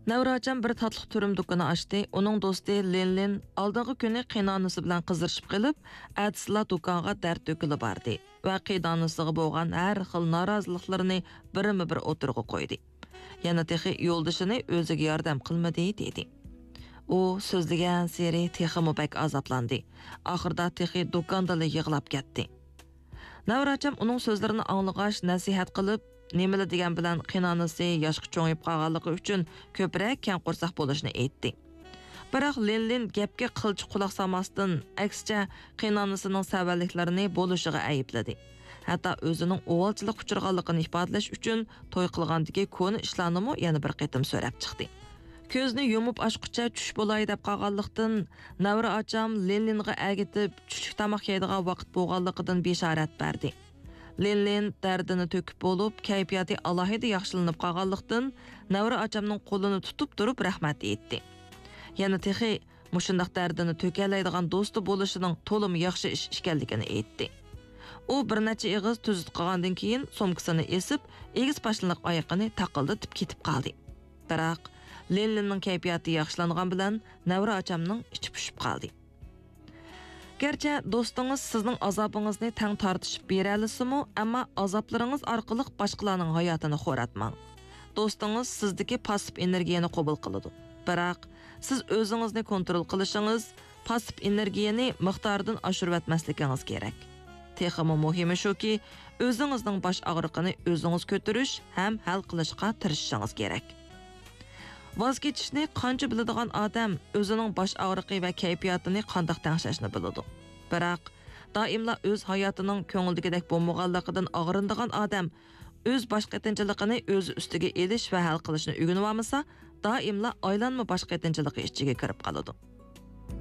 Navraçam bir tatlıq türüm dükkanı açtı. Onun dostu Lenlin aldığın günü qiynanısı bilan qızırışıp qilib, ətsila dükkanğa dərd dökülü bardı və qiynanısığı boğan hər xil narazılıqlarını birimi-bir oturğu qoydu. Yana texi yoldışını özüge yardım qılmadı dedi. O sözlügən seri texi bək azaplandı. Axırda texi dükkandalı yığılab getdi. Navraçam onun sözlerini anlığaş nasihat qilib, nemeli degan bilan qiynanısı yoshga cho'ngib qolganligi uchun ko'proq kang qo'rsoq bo'lishini aytdi. Biroq Lenlin gapga qilchi quloq solmasdan aksicha qiynanısının savalliklarini bo'lishiga aybladi. Hatto o'zining o'g'ilchilik uchirganligini ifodalash uchun to'y qilgandagi ko'ni ishlarni yana bir qitim so'rab chiqdi. Ko'zni yumib ochqucha tush bo'lay deb qolganlikdan Navra acham Lenlinga agitib tushlik tomoq yeydigan vaqt bo'lganligidan bishorat berdi. Lenlin dardini töküp bolup, kayfiyati alohida yaxshilanib qolganlikdan Navra achamning qo'lini tutib turib rahmat etdi. Yana texi mushundaq dardini tökalaydigan do'sti bo'lishining to'lim yaxshi ish ekanligini aytdi. U bir necha ig'iz tuzit qilgandan keyin somkasini esib, egiz pashliq oyoqini taqildatib ketib qoldi. Biroq Lenlinning kayfiyati yaxshilangan bilan Navra achamning ichi pushib qoldi. Gerçi dostunuz sizning azabınızını tang tartışıp berəlisimi, amma azaplarınız arqılıq başqalarının hayatını xoratmang. Dostunuz sizdeki pasif energiyani qabul qiladi. Biroq siz o'zingizni kontrol qilishingiz, pasif energiyani miqdoridan oshirib etmasligingiz kerak. Texmi muhimi shuki, o'zingizning bosh og'riqini o'zingiz ko'tarish ham hal qilishga tirishishingiz kerak. Vaz keçishni qancha biladigan odam o'zining bosh og'riqi va kayfiyatini qanday tanglashni biladi. Biroq doimla o'z hayotining ko'ngildagidek bo'lmaganligidan og'rinadigan odam o'z bosh qatinchiligini o'z ustiga elish va hal qilishni o'rganib olmasa, doimla aylanma bosh qatinchiligi ichiga kirib qoladi.